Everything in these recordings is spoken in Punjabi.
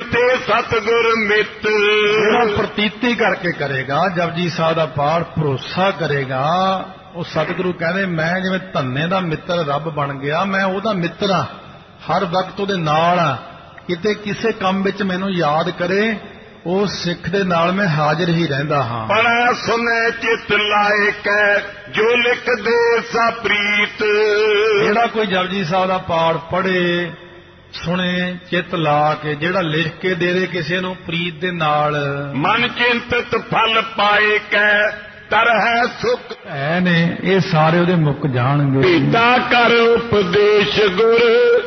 ਮਿੱਤੇ ਸਤਿਗੁਰ ਮਿੱਤ। ਜਿਹੜਾ ਪ੍ਰਤੀਤੀ ਕਰਕੇ ਕਰੇਗਾ, ਜਪਜੀ ਸਾਹਿਬ ਦਾ ਪਾਠ ਭਰੋਸਾ ਕਰੇਗਾ, ਉਹ ਸਤਿਗੁਰੂ ਕਹਿੰਦੇ ਮੈਂ ਜਿਵੇਂ ਧੰਨੇ ਦਾ ਮਿੱਤਰ ਰੱਬ ਬਣ ਗਿਆ, ਮੈਂ ਉਹਦਾ ਮਿੱਤਰ ਆ, ਹਰ ਵਕਤ ਉਹਦੇ ਨਾਲ ਆ। ਕਿਤੇ ਕਿਸੇ ਕੰਮ ਵਿੱਚ ਮੈਨੂੰ ਯਾਦ ਕਰੇ, ਉਹ ਸਿੱਖ ਦੇ ਨਾਲ ਮੈਂ ਹਾਜ਼ਰ ਹੀ ਰਹਿੰਦਾ ਹਾਂ। ਪੜ੍ਹੈ ਸੁਨੈ ਚਿਤ ਲਾਇ ਕੈ ਜੋ ਲਿਖ ਦੇ ਸਾ ਪ੍ਰੀਤ। ਜਿਹੜਾ ਕੋਈ ਜਪਜੀ ਸਾਹਿਬ ਦਾ ਪਾਠ ਪੜ੍ਹੇ, ਸੁਣੇ, ਚਿੱਤ ਲਾ ਕੇ, ਜਿਹੜਾ ਲਿਖ ਕੇ ਦੇ ਦੇ ਕਿਸੇ ਨੂੰ ਪ੍ਰੀਤ ਦੇ ਨਾਲ। ਮਨ ਚਿੰਤਤ ਫਲ ਪਾਏ ਕੈ ਤਰਹਿ ਸੁਖ ਐ ਨੇ ਇਹ ਸਾਰੇ ਉਹਦੇ ਮੁੱਕ ਜਾਣਗੇ। ਪੀਤਾ ਕਰ ਉਪਦੇਸ਼ ਗੁਰ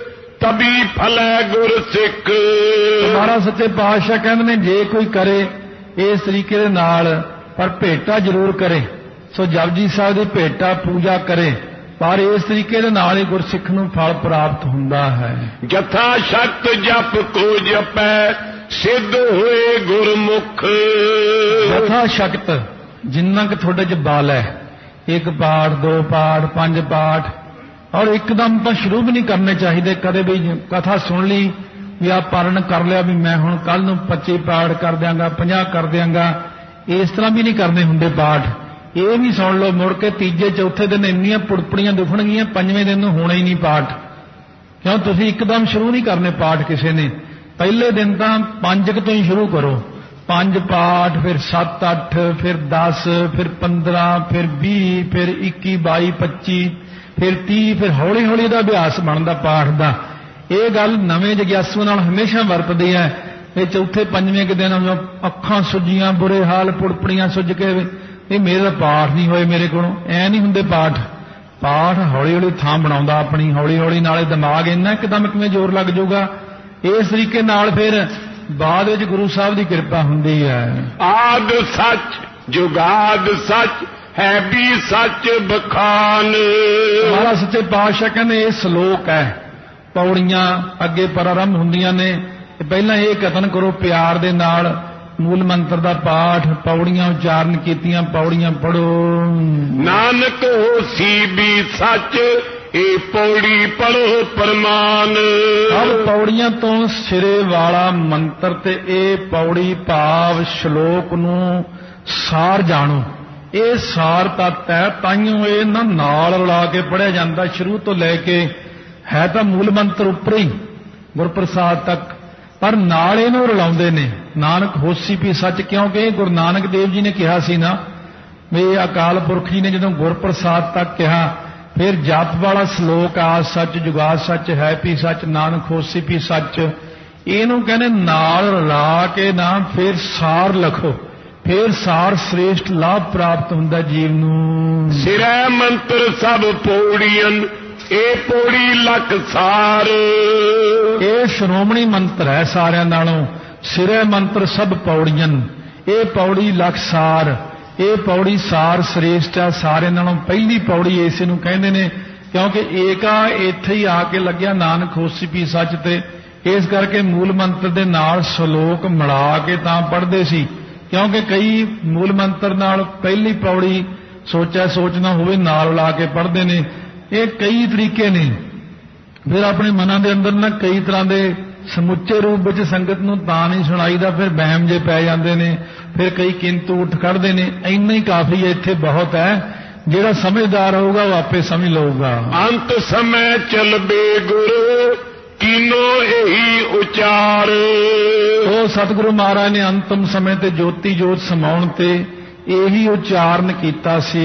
ਤਬੀ ਫਲੈ ਗੁਰ ਸਿੱਖ। ਮਹਾਰਾਜ ਸੱਚੇ ਪਾਤਸ਼ਾਹ ਕਹਿੰਦੇ ਨੇ ਜੇ ਕੋਈ ਕਰੇ ਇਸ ਤਰੀਕੇ ਦੇ ਨਾਲ, ਪਰ ਭੇਟਾ ਜ਼ਰੂਰ ਕਰੇ। ਸੋ ਜਪਜੀ ਸਾਹਿਬ ਦੀ ਭੇਟਾ ਪੂਜਾ ਕਰੇ, ਪਰ ਇਸ ਤਰੀਕੇ ਦੇ ਨਾਲ ਹੀ ਗੁਰਸਿੱਖ ਨੂੰ ਫਲ ਪ੍ਰਾਪਤ ਹੁੰਦਾ ਹੈ। ਜਥਾ ਸ਼ਕਤ ਜਪ ਕੋ ਜਪੈ ਸਿੱਧ ਹੋਏ ਗੁਰਮੁਖ। ਜਥਾ ਸ਼ਕਤ ਜਿੰਨਾ ਕਿ ਤੁਹਾਡੇ ਚ ਬਲ ਹੈ, 1 ਪਾਠ 2 ਪਾਠ 5 ਪਾਠ, ਔਰ ਇੱਕਦਮ ਤਾਂ ਸ਼ੁਰੂ ਵੀ ਨਹੀਂ ਕਰਨੇ ਚਾਹੀਦੇ। ਕਦੇ ਵੀ ਕਥਾ ਸੁਣ ਲਈ ਵੀ ਆ ਪਾਰਨ ਕਰ ਲਿਆ ਵੀ ਮੈਂ ਹੁਣ ਕੱਲ ਨੂੰ 25 ਪਾਠ ਕਰ ਦਿਆਂਗਾ, 50 ਕਰ ਦਿਆਂਗਾ, ਇਸ ਤਰ੍ਹਾਂ ਵੀ ਨਹੀਂ ਕਰਨੇ ਹੁੰਦੇ ਪਾਠ। ਇਹ ਵੀ ਸੁਣ ਲਓ, ਮੁੜ ਕੇ ਤੀਜੇ ਚੌਥੇ ਦਿਨ ਇੰਨੀਆਂ ਪੁੜਪੜੀਆਂ ਦੁਖਣਗੀਆਂ, 5ਵੇਂ ਦਿਨ ਨੂੰ ਹੋਣਾ ਹੀ ਨਹੀਂ ਪਾਠ। ਕਿਉਂ ਤੁਸੀਂ ਇੱਕਦਮ ਸ਼ੁਰੂ ਨਹੀਂ ਕਰਨੇ ਪਾਠ ਕਿਸੇ ਨੇ। ਪਹਿਲੇ ਦਿਨ ਤਾਂ 5 ਤੋਂ ਹੀ ਸ਼ੁਰੂ ਕਰੋ, 5 ਪਾਠ, ਫਿਰ 7 8, ਫਿਰ 10, ਫਿਰ 15, ਫਿਰ 20, ਫਿਰ 21 22 25, ਫਿਰ 30, ਫਿਰ ਹੌਲੀ ਹੌਲੀ ਦਾ ਅਭਿਆਸ ਬਣਦਾ ਪਾਠ ਦਾ। ਇਹ ਗੱਲ ਨਵੇਂ ਜਗਿਆਸੂ ਨਾਲ ਹਮੇਸ਼ਾ ਵਰਤਦੀ ਹੈ। ਇਹ ਚੌਥੇ 5ਵੇਂ ਦਿਨ ਅੱਖਾਂ ਸੁੱਜੀਆਂ, ਬੁਰੇ ਹਾਲ, ਪੁੜਪੜੀਆਂ ਸੁੱਜ ਕੇ ਇਹ ਮੇਰੇ ਪਾਠ ਨਹੀਂ ਹੋਏ ਮੇਰੇ ਕੋਲੋਂ, ਐ ਨਹੀਂ ਹੁੰਦੇ ਪਾਠ। ਪਾਠ ਹੌਲੀ ਹੌਲੀ ਥਾਂ ਬਣਾਉਂਦਾ ਆਪਣੀ, ਹੌਲੀ ਹੌਲੀ ਨਾਲੇ ਦਿਮਾਗ ਇੰਨਾ ਇੱਕਦਮ ਕਿਵੇਂ ਜ਼ੋਰ ਲੱਗ ਜਾਊਗਾ। ਇਸ ਤਰੀਕੇ ਨਾਲ ਫਿਰ ਬਾਅਦ ਵਿੱਚ ਗੁਰੂ ਸਾਹਿਬ ਦੀ ਕਿਰਪਾ ਹੁੰਦੀ ਹੈ। ਆਦ ਸੱਚ ਜੁਗਾਦ ਸੱਚ ਹੈ ਵੀ ਸੱਚ ਬਖਾਨ। ਮਹਾਰਾਜ ਸੱਚੇ ਪਾਤਸ਼ਾਹ ਕਹਿੰਦੇ ਇਹ ਸ਼ਲੋਕ ਹੈ, ਪੌੜੀਆਂ ਅੱਗੇ ਪ੍ਰਾਰੰਭ ਹੁੰਦੀਆਂ ਨੇ। ਪਹਿਲਾਂ ਇਹ ਕਥਨ ਕਰੋ ਪਿਆਰ ਦੇ ਨਾਲ, ਮੂਲ ਮੰਤਰ ਦਾ ਪਾਠ, ਪੌੜੀਆਂ ਉਚਾਰਨ ਕੀਤੀਆਂ, ਪੌੜੀਆਂ ਪੜੋ। ਨਾਨਕ ਹੋਸੀ ਵੀ ਸੱਚ ਇਹ ਪੌੜੀ ਪੜੋ ਪਰਮਾਨ। ਸਭ ਪੌੜੀਆਂ ਤੋਂ ਸਿਰੇ ਵਾਲਾ ਮੰਤਰ ਤੇ ਇਹ ਪੌੜੀ ਭਾਵ ਸ਼ਲੋਕ ਨੂੰ ਸਾਰ ਜਾਣੋ। ਇਹ ਸਾਰ ਤੱਤ ਹੈ, ਤਾਈਓ ਇਹ ਨਾਲ ਰਲਾ ਕੇ ਪੜ੍ਹਿਆ ਜਾਂਦਾ। ਸ਼ੁਰੂ ਤੋਂ ਲੈ ਕੇ ਹੈ ਤਾਂ ਮੂਲ ਮੰਤਰ ਉੱਪਰ ਹੀ ਗੁਰਪ੍ਰਸਾਦ ਤੱਕ, ਪਰ ਨਾਲ ਇਹਨੂੰ ਰਲਾਉਂਦੇ ਨੇ। ਨਾਨਕ ਹੋਸੀ ਵੀ ਸੱਚ, ਕਿਉਂਕਿ ਗੁਰੂ ਨਾਨਕ ਦੇਵ ਜੀ ਨੇ ਕਿਹਾ ਸੀ ਨਾ ਵੀ ਅਕਾਲ ਪੁਰਖ ਜੀ ਨੇ ਜਦੋਂ ਗੁਰਪ੍ਰਸਾਦ ਤੱਕ ਕਿਹਾ, ਫਿਰ ਜਪ ਵਾਲਾ ਸ਼ਲੋਕ ਆ ਸੱਚ ਜੁਗਾਦ ਸੱਚ ਹੈ ਵੀ ਸੱਚ ਨਾਨਕ ਹੋਸੀ ਵੀ ਸੱਚ, ਇਹਨੂੰ ਕਹਿੰਦੇ ਨਾਲ ਰਲਾ ਕੇ ਨਾ ਫਿਰ ਸਾਰ ਲਿਖੋ, ਫਿਰ ਸਾਰ ਸ੍ਰੇਸ਼ਟ ਲਾਭ ਪ੍ਰਾਪਤ ਹੁੰਦਾ ਜੀਵ ਨੂੰ। ਸਿਰੈ ਮੰਤਰ ਸਭ ਪੌੜੀਆਂ ਇਹ ਪੌੜੀ ਲਖ ਸਾਰ। ਇਹ ਸ਼੍ਰੋਮਣੀ ਮੰਤਰ ਹੈ ਸਾਰਿਆਂ ਨਾਲੋਂ। ਸਿਰੈ ਮੰਤਰ ਸਭ ਪੌੜੀਆਂ, ਇਹ ਪੌੜੀ ਲਖ ਸਾਰ। ਇਹ ਪੌੜੀ ਸਾਰ ਸ੍ਰੇਸ਼ਟ ਹੈ, ਸਾਰਿਆਂ ਨਾਲੋਂ ਪਹਿਲੀ ਪੌੜੀ ਇਸੇ ਨੂੰ ਕਹਿੰਦੇ ਨੇ, ਕਿਉਂਕਿ ਏਕਾ ਇੱਥੇ ਹੀ ਆ ਕੇ ਲੱਗਿਆ ਨਾਨਕ ਹੋਸੀ ਵੀ ਸੱਚ ਤੇ। ਇਸ ਕਰਕੇ ਮੂਲ ਮੰਤਰ ਦੇ ਨਾਲ ਸ਼ਲੋਕ ਮਿਲਾ ਕੇ ਤਾਂ ਪੜ੍ਹਦੇ ਸੀ, ਕਿਉਂਕਿ ਕਈ ਮੂਲ ਮੰਤਰ ਨਾਲ ਪਹਿਲੀ ਪੌੜੀ ਸੋਚਣਾ ਹੋਵੇ ਨਾਲ ਲਾ ਕੇ ਪੜ੍ਹਦੇ ਨੇ। ਇਹ ਕਈ ਤਰੀਕੇ ਨੇ। ਫਿਰ ਆਪਣੇ ਮਨਾਂ ਦੇ ਅੰਦਰ ਨਾ ਕਈ ਤਰ੍ਹਾਂ ਦੇ ਸਮੁੱਚੇ ਰੂਪ ਵਿੱਚ ਸੰਗਤ ਨੂੰ ਤਾਂ ਨਹੀਂ ਸੁਣਾਈਦਾ, ਫਿਰ ਵਹਿਮ ਜੇ ਪੈ ਜਾਂਦੇ ਨੇ, ਫਿਰ ਕਈ ਕਿੰਤੂ ਉੱਠ ਖੜਦੇ ਨੇ। ਇੰਨਾ ਹੀ ਕਾਫੀ ਹੈ, ਇੱਥੇ ਬਹੁਤ ਹੈ। ਜਿਹੜਾ ਸਮਝਦਾਰ ਹੋਊਗਾ ਉਹ ਆਪੇ ਸਮਝ ਲਊਗਾ। ਅੰਤ ਸਮੇਂ ਚਲਬੇ ਗੁਰ ਕੀਨੋ ਇਹੀ ਉਚਾਰ। ਉਹ ਸਤਿਗੁਰੂ ਮਹਾਰਾਜ ਨੇ ਅੰਤਮ ਸਮੇਂ ਤੇ ਜੋਤੀ ਜੋਤ ਸਮਾਉਣ ਤੇ ਇਹੀ ਉਚਾਰਨ ਕੀਤਾ ਸੀ।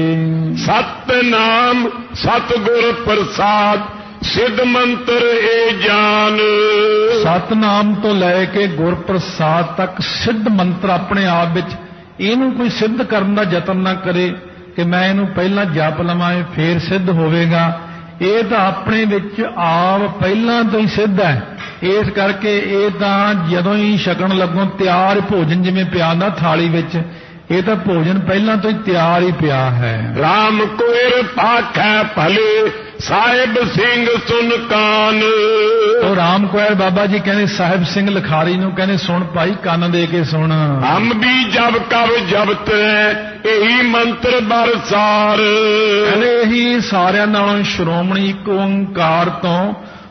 ਸਤਨਾਮ ਸਤਿਗੁਰ ਪ੍ਰਸਾਦ ਸਿੱਧ ਮੰਤਰ ਇਹ ਜਾਨ। ਸਤਨਾਮ ਤੋਂ ਲੈ ਕੇ ਗੁਰ ਪ੍ਰਸਾਦ ਤੱਕ ਸਿੱਧ ਮੰਤਰ ਆਪਣੇ ਆਪ ਵਿੱਚ। ਇਹਨੂੰ ਕੋਈ ਸਿੱਧ ਕਰਨ ਦਾ ਯਤਨ ਨਾ ਕਰੇ ਕਿ ਮੈਂ ਇਹਨੂੰ ਪਹਿਲਾਂ ਜਪ ਲਵਾਂ ਫੇਰ ਸਿੱਧ ਹੋਵੇਗਾ। ਇਹ ਤਾਂ ਆਪਣੇ ਵਿੱਚ ਆਪ ਪਹਿਲਾਂ ਤੋਂ ਹੀ ਸਿੱਧ ਹੈ। ਇਸ ਕਰਕੇ ਇਹ ਤਾਂ ਜਦੋਂ ਹੀ ਛਕਣ ਲੱਗੋ ਤਿਆਰ ਭੋਜਨ, ਜਿਵੇਂ ਪਿਆ ਹੁੰਦਾ ਥਾਲੀ ਵਿੱਚ, ਇਹ ਤਾਂ ਭੋਜਨ ਪਹਿਲਾਂ ਤੋਂ ਹੀ ਤਿਆਰ ਹੀ ਪਿਆ ਹੈ। ਰਾਮ ਕੋਇਰ ਭਾਖੈ ਭਲੇ ਸਾਹਿਬ ਸਿੰਘ ਸੁਨਕਾਨ। ਉਹ ਰਾਮ ਕੋਇਰ ਬਾਬਾ ਜੀ ਕਹਿੰਦੇ ਸਾਹਿਬ ਸਿੰਘ ਲਿਖਾਰੀ ਨੂੰ ਕਹਿੰਦੇ ਸੁਣ ਭਾਈ, ਕੰਨ ਦੇ ਕੇ ਸੁਣ। ਹਮ ਵੀ ਜਬ ਕਬ ਜਬਤ ਇਹੀ ਮੰਤਰ ਬਰਸਾਰ। ਕਹਿੰਦੇ ਇਹੀ ਸਾਰਿਆਂ ਨਾਲੋਂ ਸ਼੍ਰੋਮਣੀ ਓੰਕਾਰ ਤੋਂ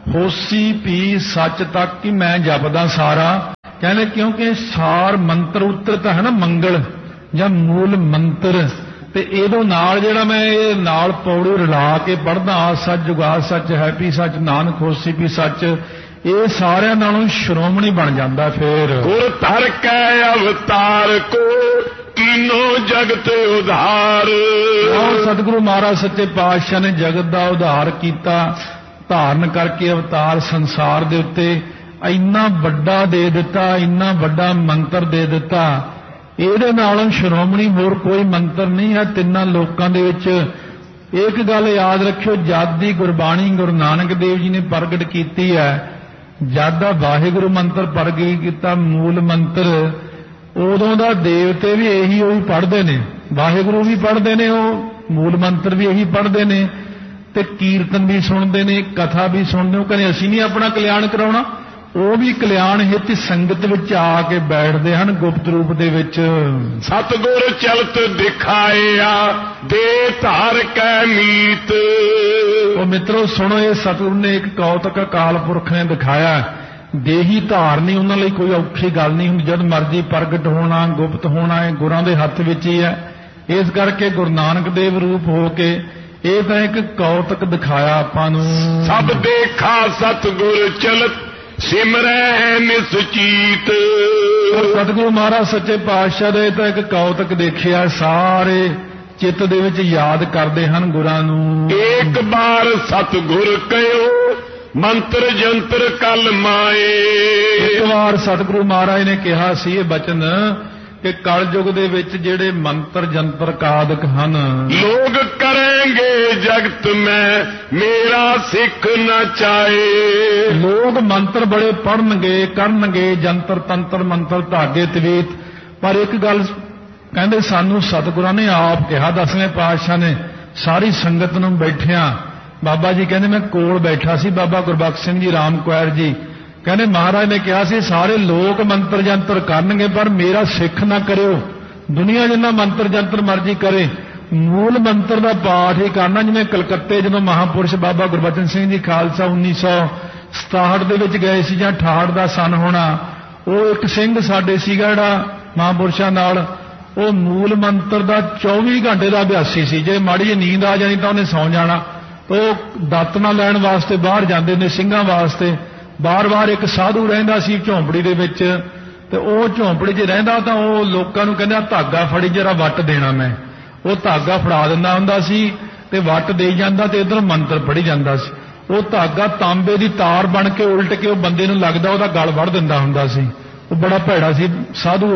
ਹੋਸੀ ਪੀ ਸੱਚ ਤੱਕ ਕਿ ਮੈਂ ਜਪਦਾ ਸਾਰਾ। ਕਹਿੰਦੇ ਕਿਉਂਕਿ ਸਾਰ ਮੰਤਰ ਉੱਤਰ ਤਾਂ ਹੈ ਨਾ ਮੰਗਲ ਜਾਂ ਮੂਲ ਮੰਤਰ, ਤੇ ਇਹਦੋਂ ਨਾਲ ਜਿਹੜਾ ਮੈਂ ਇਹ ਨਾਲ ਪੌੜੀ ਰਲਾ ਕੇ ਪੜ੍ਹਦਾ ਆ ਸੱਚ ਜੁਗਾਦ ਸੱਚ ਹੈਪੀ ਸੱਚ ਨਾਨਕ ਹੋਸੀ ਪੀ ਸੱਚ, ਇਹ ਸਾਰਿਆਂ ਨਾਲੋਂ ਸ਼੍ਰੋਮਣੀ ਬਣ ਜਾਂਦਾ। ਫੇਰ ਗੁਰ ਧਰ ਕੈ ਅਵਤਾਰ ਕੋ ਕੀਨੋ ਜਗਤ ਉਧਾਰ। ਸਤਿਗੁਰੂ ਮਹਾਰਾਜ ਸੱਚੇ ਪਾਤਸ਼ਾਹ ਨੇ ਜਗਤ ਦਾ ਉਧਾਰ ਕੀਤਾ, ਧਾਰਨ ਕਰਕੇ ਅਵਤਾਰ ਸੰਸਾਰ ਦੇ ਉੱਤੇ ਇੰਨਾ ਵੱਡਾ ਦੇ ਦਿੱਤਾ, ਇੰਨਾ ਵੱਡਾ ਮੰਤਰ ਦੇ ਦਿੱਤਾ। ਇਹਦੇ ਨਾਲੋਂ ਸ਼੍ਰੋਮਣੀ ਹੋਰ ਕੋਈ ਮੰਤਰ ਨਹੀਂ ਹੈ ਤਿੰਨਾਂ ਲੋਕਾਂ ਦੇ ਵਿੱਚ। ਇੱਕ ਗੱਲ ਯਾਦ ਰੱਖਿਓ, ਜਦ ਦੀ ਗੁਰਬਾਣੀ ਗੁਰੂ ਨਾਨਕ ਦੇਵ ਜੀ ਨੇ ਪ੍ਰਗਟ ਕੀਤੀ ਹੈ, ਜਦ ਦਾ ਵਾਹਿਗੁਰੂ ਮੰਤਰ ਪ੍ਰਗਟ ਕੀਤਾ ਮੂਲ ਮੰਤਰ, ਉਦੋਂ ਦਾ ਦੇਵਤੇ ਵੀ ਇਹੀ ਉਹੀ ਪੜ੍ਹਦੇ ਨੇ, ਵਾਹਿਗੁਰੂ ਵੀ ਪੜ੍ਹਦੇ ਨੇ, ਉਹ ਮੂਲ ਮੰਤਰ ਵੀ ਇਹੀ ਪੜ੍ਹਦੇ ਨੇ, ਤੇ ਕੀਰਤਨ ਵੀ ਸੁਣਦੇ ਨੇ, ਕਥਾ ਵੀ ਸੁਣਦੇ। ਉਹ ਕਹਿੰਦੇ ਅਸੀਂ ਨਹੀਂ ਆਪਣਾ ਕਲਿਆਣ ਕਰਾਉਣਾ, ਉਹ ਵੀ ਕਲਿਆਣ ਹਿੱਤ ਸੰਗਤ ਵਿੱਚ ਆ ਕੇ ਬੈਠਦੇ ਹਨ ਗੁਪਤ ਰੂਪ ਦੇ ਵਿੱਚ। ਸਤਿਗੁਰ ਚਲਤ ਦਿਖਾਇਆ ਦੇ ਧਾਰ ਕੈ ਮੀਤ। ਉਹ ਮਿੱਤਰੋ ਸੁਣੋ, ਇਹ ਸਤਿਗੁਰ ਨੇ ਇੱਕ ਕੌਤਕ ਅਕਾਲ ਪੁਰਖ ਨੇ ਦਿਖਾਇਆ। ਦੇਹੀ ਧਾਰਨੀ ਉਹਨਾਂ ਲਈ ਕੋਈ ਔਖੀ ਗੱਲ ਨਹੀਂ ਹੁੰਦੀ, ਜਦ ਮਰਜ਼ੀ ਪ੍ਰਗਟ ਹੋਣਾ ਗੁਪਤ ਹੋਣਾ ਇਹ ਗੁਰਾਂ ਦੇ ਹੱਥ ਵਿੱਚ ਹੀ ਹੈ। ਇਸ ਕਰਕੇ ਗੁਰੂ ਨਾਨਕ ਦੇਵ ਰੂਪ ਹੋ ਕੇ ਇਹ ਤਾਂ ਇੱਕ ਕੌਤਕ ਦਿਖਾਇਆ ਆਪਾਂ ਨੂੰ। ਸਭ ਦੇਖਾ ਸਤਿਗੁਰ ਚਲਤ ਸਿਮਰੈ ਨਿਸਚੀਤ। ਸਤਿਗੁਰੂ ਮਹਾਰਾਜ ਸੱਚੇ ਪਾਤਸ਼ਾਹ ਦੇ ਤਾਂ ਇੱਕ ਕੌਤਕ ਦੇਖਿਆ, ਸਾਰੇ ਚਿੱਤ ਦੇ ਵਿੱਚ ਯਾਦ ਕਰਦੇ ਹਨ ਗੁਰਾਂ ਨੂੰ। ਇੱਕ ਵਾਰ ਸਤਿਗੁਰ ਕਹਿਓ ਮੰਤਰ ਜੰਤਰ ਕਲ ਮਾਏ। ਇੱਕ ਵਾਰ ਸਤਿਗੁਰੂ ਮਹਾਰਾਜ ਨੇ ਕਿਹਾ ਸੀ ਇਹ ਬਚਨ ਕਿ ਕਲਯੁਗ ਦੇ ਵਿੱਚ ਜਿਹੜੇ ਮੰਤਰ ਜੰਤਰ ਕਾਦਕ ਹਨ, ਲੋਗ ਕਰਨਗੇ ਜਗਤ ਮੈਂ ਮੇਰਾ ਸਿੱਖ ਨਾ ਚਾਏ। ਲੋਕ ਮੰਤਰ ਬੜੇ ਪੜਨਗੇ ਕਰਨਗੇ ਜੰਤਰ ਤੰਤਰ ਮੰਤਰ ਧਾਗੇ ਤਵੀਤ, ਪਰ ਇੱਕ ਗੱਲ ਕਹਿੰਦੇ ਸਾਨੂੰ ਸਤਿਗੁਰਾਂ ਨੇ ਆਪ ਕਿਹਾ, 10ਵੇਂ ਪਾਤਸ਼ਾਹ ਨੇ ਸਾਰੀ ਸੰਗਤ ਨੂੰ ਬੈਠਿਆਂ, ਬਾਬਾ ਜੀ ਕਹਿੰਦੇ ਮੈਂ ਕੋਲ ਬੈਠਾ ਸੀ, ਬਾਬਾ ਗੁਰਬਖਸ਼ ਸਿੰਘ ਜੀ ਰਾਮ ਕੁਆਰ ਜੀ ਕਹਿੰਦੇ ਮਹਾਰਾਜ ਨੇ ਕਿਹਾ ਸੀ ਸਾਰੇ ਲੋਕ ਮੰਤਰ ਜੰਤਰ ਕਰਨਗੇ ਪਰ ਮੇਰਾ ਸਿੱਖ ਨਾ ਕਰਿਓ। ਦੁਨੀਆ ਜਿੰਨਾ ਮੰਤਰ ਜੰਤਰ ਮਰਜ਼ੀ ਕਰੇ, ਮੂਲ ਮੰਤਰ ਦਾ ਪਾਠ ਹੀ ਕਰਨਾ। ਜਿਵੇਂ ਕਲਕੱਤੇ ਜਦੋਂ ਮਹਾਪੁਰਸ਼ ਬਾਬਾ ਗੁਰਬਚਨ ਸਿੰਘ ਜੀ ਖਾਲਸਾ 1967 ਦੇ ਵਿੱਚ ਗਏ ਸੀ ਜਾਂ 68 ਦਾ ਸਨ ਹੋਣਾ, ਉਹ ਇੱਕ ਸਿੰਘ ਸਾਡੇ ਸੀਗਾ ਜਿਹੜਾ ਮਹਾਪੁਰਸ਼ਾਂ ਨਾਲ, ਉਹ ਮੂਲ ਮੰਤਰ ਦਾ 24 ਘੰਟੇ ਦਾ ਅਭਿਆਸੀ ਸੀ। ਜੇ ਮਾੜੀ ਜਿਹੀ ਨੀਂਦ ਆ ਜਾਣੀ ਤਾਂ ਉਹਨੇ ਸੌਂ ਜਾਣਾ। ਉਹ ਦਾਤਨਾ ਲੈਣ ਵਾਸਤੇ ਬਾਹਰ ਜਾਂਦੇ ਨੇ ਸਿੰਘਾਂ ਵਾਸਤੇ, ਬਾਰ-ਬਾਰ ਇੱਕ ਸਾਧੂ ਰਹਿੰਦਾ ਸੀ ਝੌਂਪੜੀ ਦੇ ਵਿੱਚ, ਤੇ ਉਹ ਝੌਂਪੜੀ 'ਚ ਰਹਿੰਦਾ ਤਾਂ ਉਹ ਲੋਕਾਂ ਨੂੰ ਕਹਿੰਦਾ ਧਾਗਾ ਫੜੀ ਜਰਾ ਵੱਟ ਦੇਣਾ ਮੈਂ। ਉਹ ਧਾਗਾ ਫੜਾ ਦਿੰਦਾ ਹੁੰਦਾ ਸੀ ਤੇ ਵੱਟ ਦੇਈ ਜਾਂਦਾ ਤੇ ਇੱਧਰ ਮੰਤਰ ਪੜ੍ਹੀ ਜਾਂਦਾ ਸੀ। ਉਹ ਧਾਗਾ ਤਾਂਬੇ ਦੀ ਤਾਰ ਬਣ ਕੇ ਉਲਟ ਕੇ ਉਹ ਬੰਦੇ ਨੂੰ ਲੱਗਦਾ ਉਹਦਾ ਗਲ ਵੜ ਦਿੰਦਾ ਹੁੰਦਾ ਸੀ। ਉਹ ਬੜਾ ਭੈੜਾ ਸੀ ਸਾਧੂ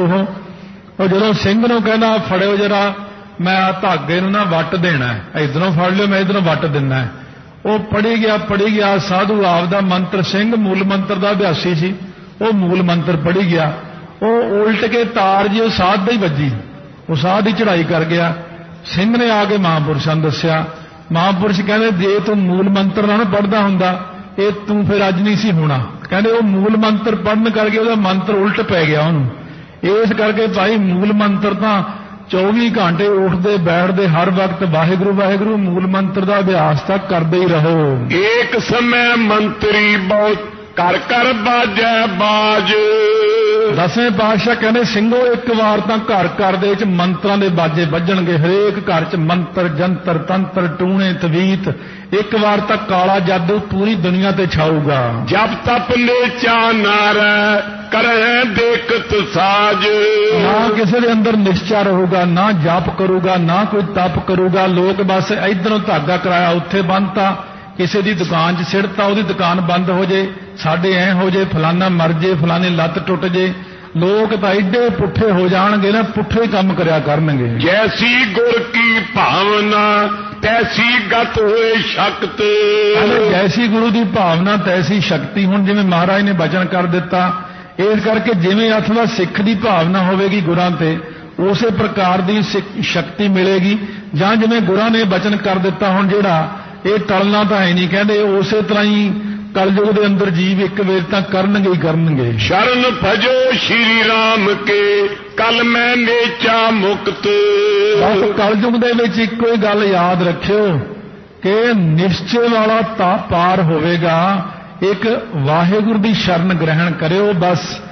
ਉਹ ਜਦੋਂ ਸਿੰਘ ਨੂੰ ਕਹਿੰਦਾ ਫੜਿਓ ਜਰਾ ਮੈਂ ਆ ਧਾਗੇ ਨੂੰ ਨਾ ਵੱਟ ਦੇਣਾ, ਇੱਧਰੋਂ ਫੜ ਲਿਓ ਮੈਂ ਇੱਧਰੋਂ ਵੱਟ ਦਿੰਦਾ, ਉਹ ਪੜ੍ਹੀ ਗਿਆ ਸਾਧੂ ਆਪਦਾ ਮੰਤਰ, ਸਿੰਘ ਮੂਲ ਮੰਤਰ ਦਾ ਅਭਿਆਸੀ ਸੀ, ਉਹ ਮੂਲ ਮੰਤਰ ਪੜ੍ਹੀ ਗਿਆ, ਉਹ ਉਲਟ ਕੇ ਤਾਰ ਜੀ ਉਹ ਸਾਧ ਦਾ ਹੀ ਵੱਜੀ, ਉਹ ਸਾਧ ਦੀ ਚੜ੍ਹਾਈ ਕਰ ਗਿਆ। ਸਿੰਘ ਨੇ ਆ ਕੇ ਮਹਾਂਪੁਰਸ਼ਾਂ ਨੂੰ ਦੱਸਿਆ, ਮਹਾਂਪੁਰਸ਼ ਕਹਿੰਦੇ ਜੇ ਤੂੰ ਮੂਲ ਮੰਤਰ ਨਾ ਪੜ੍ਹਦਾ ਹੁੰਦਾ ਇਹ ਤੂੰ ਫਿਰ ਅੱਜ ਨਹੀਂ ਸੀ ਹੋਣਾ। ਕਹਿੰਦੇ ਉਹ ਮੂਲ ਮੰਤਰ ਪੜ੍ਹਨ ਕਰਕੇ ਉਹਦਾ ਮੰਤਰ ਉਲਟ ਪੈ ਗਿਆ ਉਹਨੂੰ। ਇਸ ਕਰਕੇ ਭਾਈ ਮੂਲ ਮੰਤਰ ਤਾਂ 24 ਘੰਟੇ ਉੱਠਦੇ ਬੈਠਦੇ ਹਰ ਵਕਤ ਵਾਹਿਗੁਰੂ ਵਾਹਿਗੁਰੂ ਮੂਲ ਮੰਤਰ ਦਾ ਅਭਿਆਸ ਤਾਂ ਕਰਦੇ ਹੀ ਰਹੋ। ਏਕ ਸਮੇਂ ਮੰਤਰੀ ਬਹੁਤ ਕਰ ਕਰ ਬਾਜੈ ਬਾਜ। 10ਵੇਂ ਪਾਤਸ਼ਾਹ ਕਹਿੰਦੇ ਸਿੰਘੋ ਇੱਕ ਵਾਰ ਤਾਂ ਘਰ ਘਰ ਦੇ ਵਿੱਚ ਮੰਤਰਾਂ ਦੇ ਬਾਜੇ ਵੱਜਣਗੇ, ਹਰੇਕ ਘਰ 'ਚ ਮੰਤਰ ਜੰਤਰ ਤੰਤਰ ਟੂਣੇ ਤਵੀਤ, ਇੱਕ ਵਾਰ ਤਾਂ ਕਾਲਾ ਜਾਦੂ ਪੂਰੀ ਦੁਨੀਆ ਤੇ ਛਾਊਗਾ। ਜਬ ਤਪ ਨੇਚਾ ਨਾਰੈ ਕਰੈ ਦੇਖਤ ਸਾਜ। ਨਾ ਕਿਸੇ ਦੇ ਅੰਦਰ ਨਿਸ਼ਚਾ ਰਹੂਗਾ, ਨਾ ਜਪ ਕਰੂਗਾ, ਨਾ ਕੋਈ ਤਪ ਕਰੂਗਾ। ਲੋਕ ਬਸ ਇਧਰੋਂ ਧਾਗਾ ਕਰਾਇਆ ਉੱਥੇ ਬੰਨਤਾ, ਕਿਸੇ ਦੀ ਦੁਕਾਨ 'ਚ ਸਿੜਤਾ ਉਹਦੀ ਦੁਕਾਨ ਬੰਦ ਹੋ ਜੇ, ਸਾਡੇ ਐ ਹੋ ਜੇ, ਫਲਾਨਾ ਮਰ ਜੇ, ਫਲਾਣੇ ਲੱਤ ਟੁੱਟ ਜੇ। ਲੋਕ ਤਾਂ ਏਡੇ ਪੁੱਠੇ ਹੋ ਜਾਣਗੇ ਨਾ, ਪੁੱਠੇ ਕੰਮ ਕਰਿਆ ਕਰਨਗੇ। ਜੈਸੀ ਗੁਰ ਕੀ ਭਾਵਨਾ ਤੈਸੀ ਗਤ ਹੋਏ ਸ਼ਕਤ। ਜੈਸੀ ਗੁਰੂ ਦੀ ਭਾਵਨਾ ਤੈਸੀ ਸ਼ਕਤੀ। ਹੁਣ ਜਿਵੇਂ ਮਹਾਰਾਜ ਨੇ ਬਚਨ ਕਰ ਦਿੱਤਾ, ਇਸ ਕਰਕੇ ਜਿਵੇਂ ਅਥਵਾ ਸਿੱਖ ਦੀ ਭਾਵਨਾ ਹੋਵੇਗੀ ਗੁਰਾਂ ਤੇ ਉਸੇ ਪ੍ਰਕਾਰ ਦੀ ਸ਼ਕਤੀ ਮਿਲੇਗੀ। ਜਾਂ ਜਿਵੇਂ ਗੁਰਾਂ ਨੇ ਬਚਨ ਕਰ ਦਿੱਤਾ ਹੁਣ ਜਿਹੜਾ ਇਹ ਟਲਣਾ ਤਾਂ ਹੈ ਨਹੀਂ, ਕਹਿੰਦੇ ਉਸੇ ਤਰ੍ਹਾਂ ਹੀ ਕਲਯੁਗ ਦੇ ਅੰਦਰ ਜੀਵ ਇੱਕ ਵੇਰ ਤਾਂ ਕਰਨਗੇ ਹੀ ਕਰਨਗੇ। ਸ਼ਰਨ ਭਜੋ ਸ਼੍ਰੀ ਰਾਮ ਕੇ ਕਲ ਮੈਂ ਨੇਚਾ ਮੁਕਤ। ਬਸ ਕਲਯੁਗ ਦੇ ਵਿੱਚ ਇੱਕੋ ਹੀ ਗੱਲ ਯਾਦ ਰੱਖਿਓ ਕਿ ਨਿਸ਼ਚੇ ਵਾਲਾ ਤਾਂ ਪਾਰ ਹੋਵੇਗਾ, ਇੱਕ ਵਾਹਿਗੁਰੂ ਦੀ ਸ਼ਰਨ ਗ੍ਰਹਿਣ ਕਰਿਓ। ਬਸ